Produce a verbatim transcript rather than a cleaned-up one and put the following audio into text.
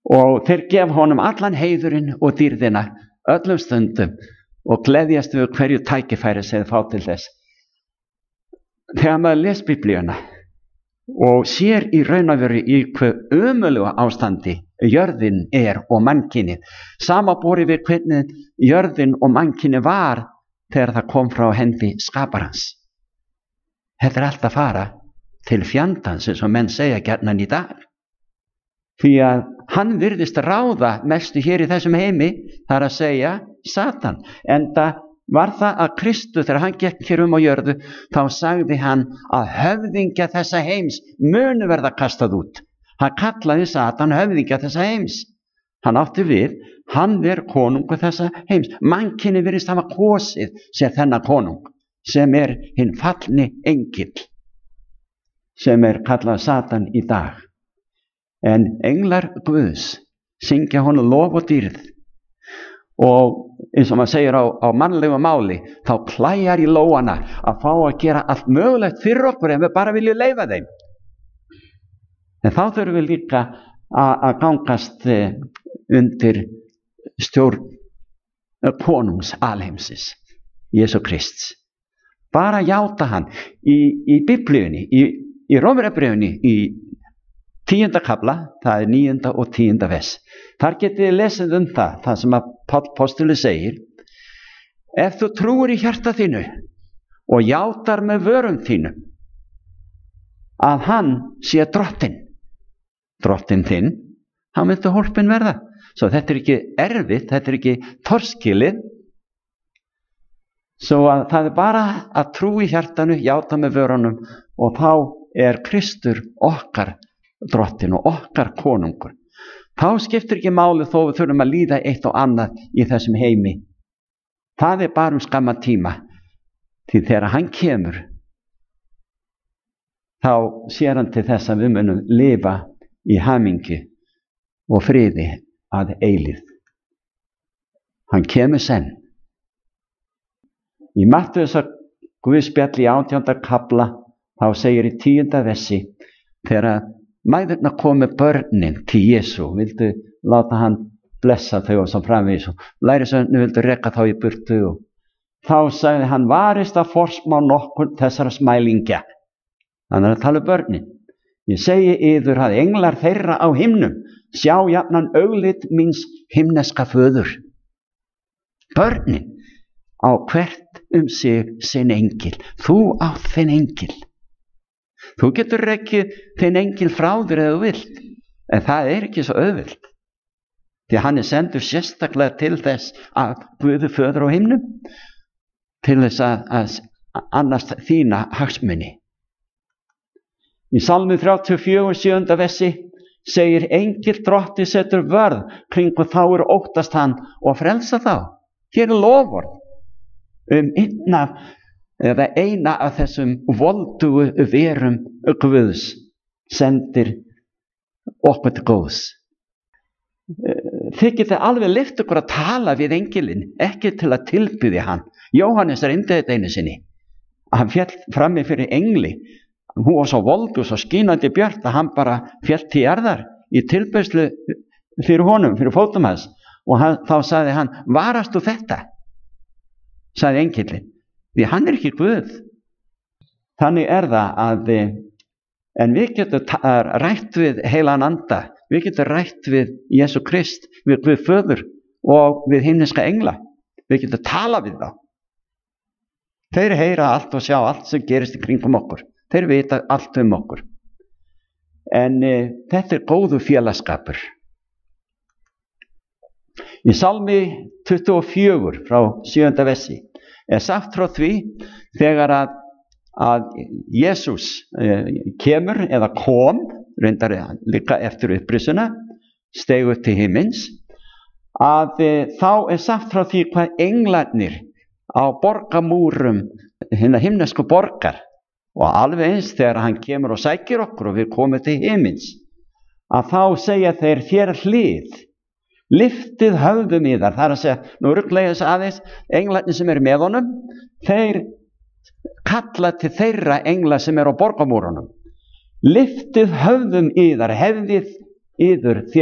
og þeir gefa honum allan heiðurinn og dýrðina öllum stundum og gleðjast við hverju tækifæri sem þeir fá til þess. Þegar maður les Biblíuna og sér í raun og veru í hve ömurlegu ástandi jörðin er og mannkynið, samanborið við hvernig jörðin og mannkynið var þegar það kom frá hendi skaparans. Þetta er allt að fara til fjandans, eins og menn segja gjarnan í dag. Því að hann virðist ráða mestu hér í þessum heimi, það er að segja Satan. Enda var það að Kristur, þegar hann gekk hér um á jörðu, þá sagði hann að höfðingja þessa heims munu verða kastað út. Hann kallaði Satan höfðingja þessa heims. Hann átti við, hann er konungur þessa heims. Mannkynið virðist hafa kosið sér þennan konung, sem er hinn fallni engill, sem er kallað Satan í dag. En englar Guðs syngja honum lof og dýrð, og eins og maður segir á, á mannlegu máli, þá klæjar í lóana að fá að gera allt mögulegt fyrir okkur ef við bara viljum leyfa þeim. En þá þurfum við líka að gangast undir stjórn konungs alheimsins, Jesú Krists. Bara játa hann í, í Biblíunni, í, í Rómverjabréfinu, í tíunda kafla, það er níunda og tíunda vers. Þar getið þið lesið um það, það sem að Páll postuli segir: ef þú trúir í hjarta þínu og játar með vörum þínum að hann sé drottinn, drottinn þinn, hann myndi hólpinn verða. Svo þetta er ekki erfitt, þetta er ekki torskilið. Svo að það er bara að trú í hjartanu, játa með vörunum, og þá er Kristur okkar drottinn og okkar konungur. Þá skiptir ekki máli þó við þurfum að líða eitt og annað í þessum heimi. Það er bara um skamma tíma. Því þegar hann kemur, þá sér hann til þess að við munum lifa í hamingju og friði að eilífð. Hann kemur senn. Í Mattheusar Guðspjalli í átjánda kafla, þá segir í tíunda versi, þegar mæðurnar komu börnin til Jesú, vildu láta hann blessa þau og svo framvegis, og lærisveinarnir vildu reka þá í burtu, og þá sagði hann: varist að forsmá nokkur þessara smælingja. Hann er að tala um börnin. Ég segi yður að englar þeirra á himnum sjá jafnan auglit míns himneska föður. Börnin á hvert um sig sinn engil. Þú átt þinn engil. Þú getur rekið þinn engil frá þér eða þú vilt, en það er ekki svo auðvelt. Því hann er sendur sérstaklega til þess að Guði föður á himnum, til þess að, að annast þína hagsmuni. Í Salmi þrjátíu og fjögur, sjöunda versi segir: engil drottins setur vörð kringum þá er óttast hann og frelsa þá. Hér er loforð um einn af eða eina af þessum voldugu verum Guðs sendir okkur til góðs. Þið getið alveg lyft okkur að tala við engilinn, ekki til að tilbiðja hann. Jóhannes reyndi þetta einu sinni. Hann féll frammi fyrir engli. Hún var svo voldu og svo skínandi björt að hann bara féll til jarðar í tilbeiðslu fyrir honum, fyrir fótum hans. Og hann, þá sagði hann: varast þú þetta? Sagði engilinn. Því hann er ekki Guð. Þannig er það að, en við getum rætt við heilagan anda, við getum rætt við Jesú Krist, við Guð föður og við himneska engla. Við getum tala við þá. Þeir heyra allt og sjá allt sem gerist í kringum okkur. Þeir vita allt um okkur. En e, þetta er góðu félagsskapur. Í Salmi tuttugu og fjögur frá sjöunda versi er sagt frá því þegar að, að Jesús eh, kemur eða kom, reyndar líka eftir upprisuna, steig upp til himins, að eh, þá er sagt frá því hvað englarnir á borgamúrum hinna himnesku borgar, og alveg eins þegar hann kemur og sækir okkur og við komum til himins, að þá segja þeir: þér hlið, liftið höfðum í þar. Það er að segja, nú rugglega þess aðeins, englarnir sem eru með honum, þeir kalla til þeirra engla sem eru á borgamúrunum: liftið höfðum í þar, hefðið yður þér